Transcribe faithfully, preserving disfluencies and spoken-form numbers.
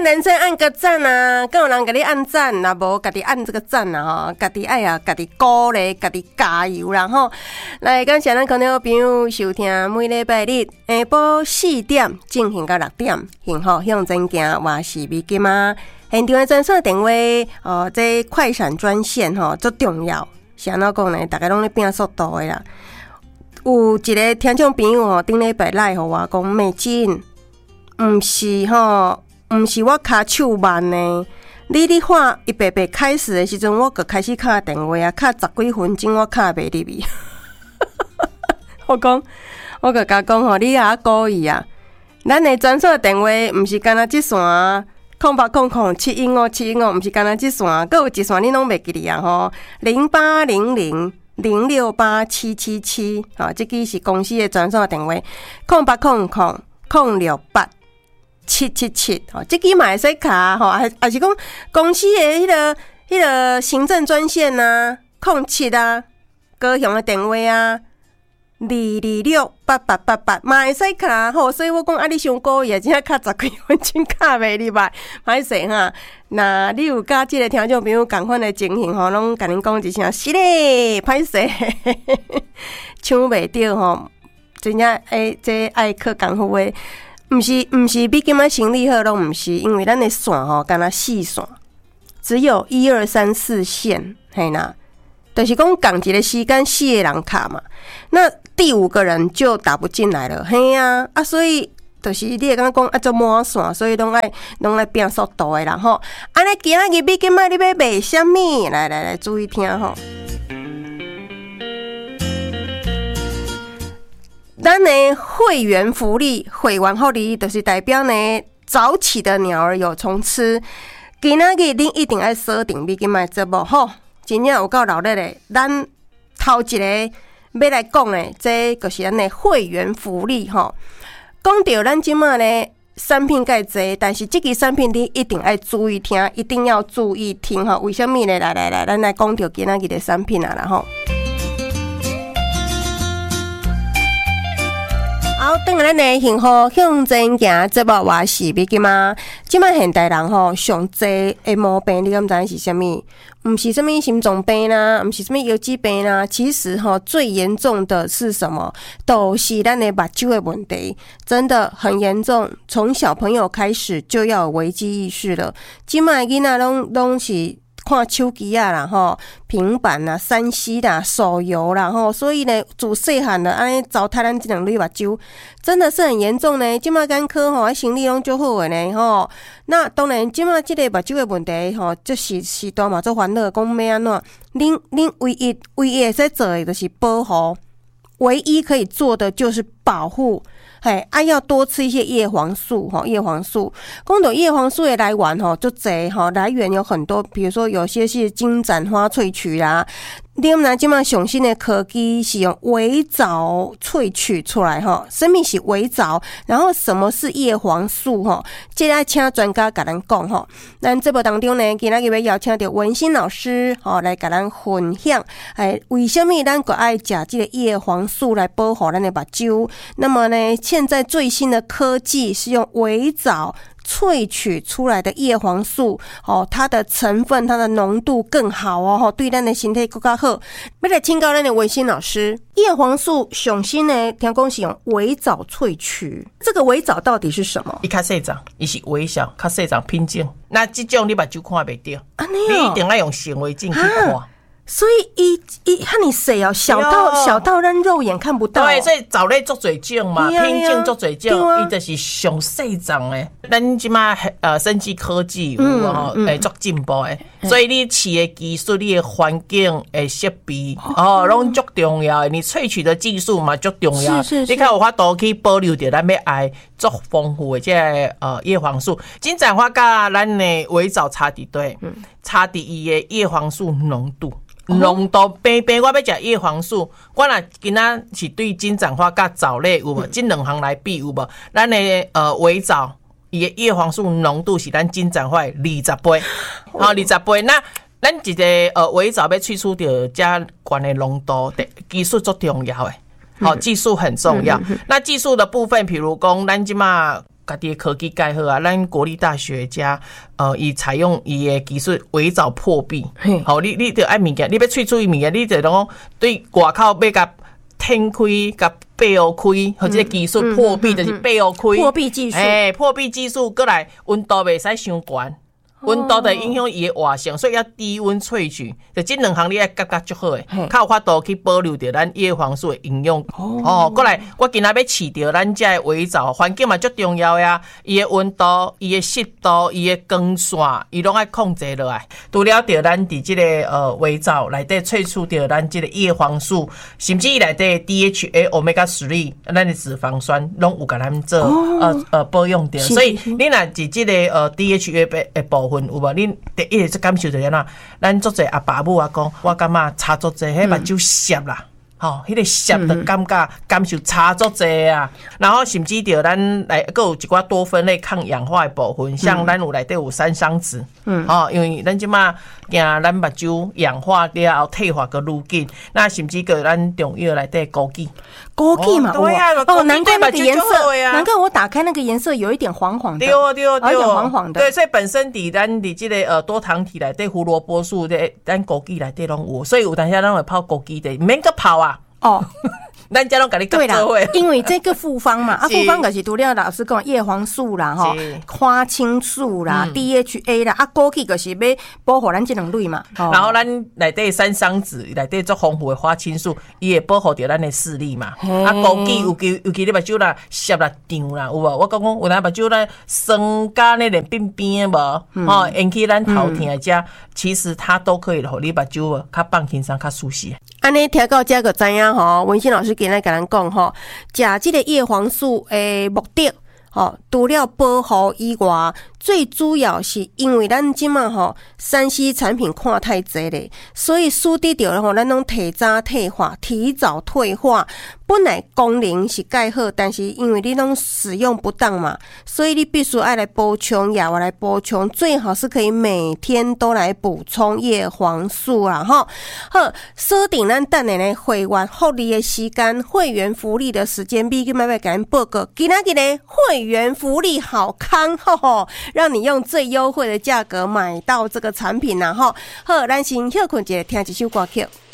人生按个赞啊，更有人给你按赞，若无家己按这个赞啊，吼，家己爱啊，家己鼓励，家己加油啦吼！来，感谢咱可能有朋友收听每礼拜日下晡四点进行到六点，幸福向前行，我是美金啊。现场的专线电话，哦，这快闪专线吼，足重要。是安怎讲呢？大家拢咧拼速度的啦。有一个听众朋友吼，顶礼拜来互我讲，美金，毋是吼。毋是我骹手慢呢，你咧话一白白开始的时阵，我就开始敲电话啊，敲十几分钟我敲袂入去。我讲，我就甲讲吼，你也故意啊！咱的专线电话毋是干那即线，空八空空七一五七一五，毋是干那即线，佮有一线你拢袂记哩啊吼，零八零零零六八七七七，吼，即个是公司的专线电话，空八空空空六八。七七七，吼，这支嘛会使卡吼，还还是讲公司的迄、那个、迄个行政专线呐，空七啊，高雄的电话啊，二二六八八八八嘛会使卡吼，所以我讲啊，你伤故意啊，真正卡十几分钟卡袂入来，歹势哈。那你有甲即个听众朋友共款的情形吼，拢甲恁讲一声是咧，歹势，抢袂着吼，真正诶，这爱靠功夫的。毋是毋是比今仔生理好拢毋是，因为咱的线吼敢若四线，只有一二三四线，嘿啦，就是讲共一个时间四个人卡嘛，那第五个人就打不进来了，嘿啊啊，所以就是你会感觉讲啊做满线，所以拢爱拢爱变速度的啦吼。安尼今仔日比今仔你要卖啥物？来来来，注意听吼。咱的会员福利，会员福利就是代表呢，早起的鸟儿有虫吃。今仔日恁一定要锁定美金的节目吼，真正有够热烈的。咱头一个要来讲的，这就是咱的会员福利吼。讲到咱即马呢产品介济，但是这个产品你一定要注意听，一定要注意听吼。为什么呢？来来来，咱来讲到今仔日的产品啊啦吼。好，等下咱的幸福向前行节目，我是美金妈。即摆现代人吼上济的毛病，你敢知是啥物？毋是什么心脏病啦，毋是什么腰肌病啦。其实吼最严重的是什么？都是咱的目睭的问题，真的很严重。从小朋友开始就要有危机意识了。即摆囡仔拢拢是。看手机啊啦吼，平板啦、三 C 啦、手游啦吼，所以呢，自细汉的安尼糟蹋咱这两粒目睭，真的是很严重呢。即马眼科吼，心理拢足好的呢吼。那当然，即马即个目睭的问题吼，这是时代嘛做烦恼，讲要安怎？恁恁唯一唯一会使做的就是保护，唯一可以做的就是保护。嘿，啊，要多吃一些叶黄素哈，叶黄素。讲到叶黄素的来源哈，就这哈来源有很多，比如说有些是金盏花萃取啦。你们来今嘛上新的科技是用微藻萃取出来哈，什么是微藻？然后什么是叶黄素哈？这要请专家甲咱讲哈。咱这部当中呢，今仔日要邀请到文心老师哈来甲咱分享，哎，为什么咱个爱食这个叶黄素来保护咱的目睭？那么呢，现在最新的科技是用微藻萃取出来的叶黄素，哦，它的成分、它的浓度更好哦，对咱的身体更加好。要来请教咱的文心老师，叶黄素上新呢，听讲是用微藻萃取，这个微藻到底是什么？ 伊较细丛，伊是微小，较细丛品种。那这种你目睭看袂到， 啊， 你一定要用显微镜去看。 所以一一看你细哦，小到小到咱肉眼看不到。 对，所以藻类足侪种嘛，品种足侪种，伊就是上细丛诶。咱即马呃生技科技有吼，诶足进步诶。所以你饲诶技术、你诶环境、诶设备哦，拢足重要诶。你萃取的技术嘛足重要。 是是是。 你看有法度去保留着咱要爱足丰富诶这呃叶黄素。金盏花甲咱诶微藻差伫对，差伫伊诶叶黄素浓度。浓度平平，我要食叶黄素，我若今仔是对金盏花甲藻类有无？这两项来比有无？咱的呃微藻，伊的叶黄素浓度是咱金盏花的二十倍，好二十倍。那咱一个呃微藻要萃取到遮悬的浓度，技术最重要诶。好，技术很重要。那技术的部分，比如讲咱即马家己的科技介好啊，咱国立大学家呃，伊采用伊的技术围藻破壁，好，你你着爱物件，你要萃出伊物件，你着讲对外口要甲天开甲背后开，或者技术破壁就是背后开， 破壁技术， 哎，破壁技术过来温度袂使伤悬。温度就影响伊的活性，所以要低温萃取，就这两项你爱夹夹足好诶，较有法度去保留着咱叶黄素的营养。哦，过来，我今仔要饲着咱遮的围藻，环境嘛足重要呀。伊的温度、伊的湿度、伊的光线，伊拢爱控制落来。除了着咱伫即个呃围藻内底萃取着咱即个叶黄素，甚至伊内底 D H A Omega 三，咱的脂肪酸拢有甲咱做、哦、呃呃保养着。所以你若伫即个呃 D H A 的部分。有无？恁第一个感受就安怎？咱足侪阿爸母啊讲，我感觉差足侪，迄目睭涩啦，吼、哦，迄、那个涩的感觉、嗯、感受差足侪啊。然后甚至着咱来，佫有一寡多酚类抗氧化的部分，像咱有内底有山桑子，嗯，哦，因为咱即马惊咱目睭氧化了后退化个愈紧，那甚至个咱中药内底枸杞。 枸杞嘛， 对啊， 哦，难怪那个颜色，难怪我打开那个颜色有一点黄黄的， 对哦，对哦，对哦， 有点黄黄的。 对，所以本身伫咱伫这个呃多糖体内底胡萝卜素的，咱枸杞内底拢有，所以有当下咱会泡枸杞的，免个泡啊。哦。咱家拢甲你讲做伙， 因为这个复方嘛，啊，复方就是除了老师讲叶黄素啦、吼花青素啦、嗯、D H A 啦，啊，枸杞就是要保护咱这两类嘛。 然后咱内底山桑子内底足丰富的花青素，伊会保护着咱的视力嘛。啊，枸杞尤其尤其你目睭啦涩啦胀啦，有无？我讲讲有咱目睭啦酸甲那点边边无，哦，引起咱头疼的遮，其实它都可以互你目睭较放轻松、较舒适。 安尼听到这个知影吼，文心老师今日甲咱讲吼，食这个叶黄素诶目的，吼除了保护以外，最主要是因为咱即马吼三 C 产品看太侪咧，所以使得着吼咱拢提早退化、提早退化。本来功能是介好，但是因为你拢使用不当嘛，所以你必须爱来补充药物来补充，最好是可以每天都来补充叶黄素啦吼。好，锁定咱等下呢会员福利的时间，会员福利的时间，咪去买买给咱报告。今仔日呢会员福利好康吼吼，让你用最优惠的价格买到这个产品啦吼。好，咱先休困一下，听一首歌曲。